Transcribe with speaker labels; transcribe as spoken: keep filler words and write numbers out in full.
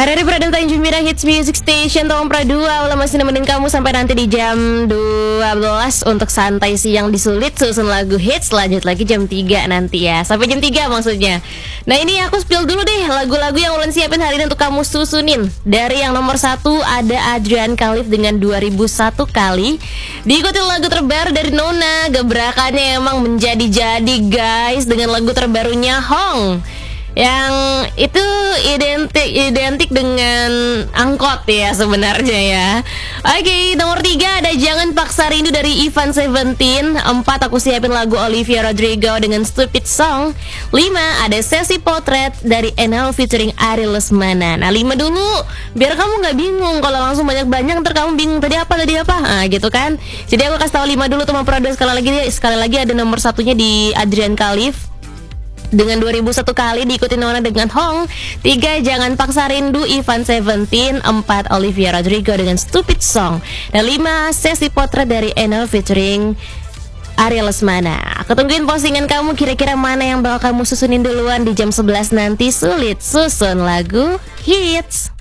Speaker 1: Hari-hari Pradana Tanjung Mira Hits Music Station Tom Pradua Ulah masih nemenin kamu sampai nanti di jam dua belas untuk santai siang disulit susun lagu hits. Lanjut lagi jam tiga nanti ya, sampai jam tiga maksudnya. Nah ini aku spill dulu deh lagu-lagu yang Ulan siapin hari ini untuk kamu susunin. Dari yang nomor satu ada Adrian Khalif dengan dua ribu satu kali. Diikuti lagu terbaru dari Nona. Gebrakannya emang menjadi-jadi guys, dengan lagu terbarunya Hong, yang itu identik identik dengan angkot ya sebenarnya ya. Oke, nomor tiga ada Jangan Paksa Rindu dari Ivan Seventeen. Empat aku siapin lagu Olivia Rodrigo dengan Stupid Song. Lima ada Sesi Potret dari Enel featuring Ari Lesmana. Nah lima dulu biar kamu nggak bingung. Kalau langsung banyak-banyak ntar kamu bingung tadi apa tadi apa nah gitu kan. Jadi aku kasih tahu lima dulu tuh mau produk. Sekali lagi sekali lagi ada nomor satunya di Adrian Khalif dengan dua ribu satu kali, diikuti Nona dengan Hong. Tiga Jangan Paksa Rindu Ivan Seventeen. Empat Olivia Rodrigo dengan Stupid Song. Dan lima Sesi Potret dari Enel featuring Ariel Lesmana. Aku tungguin postingan kamu, kira-kira mana yang bakal kamu susunin duluan di jam sebelas nanti. Sulit susun lagu hits.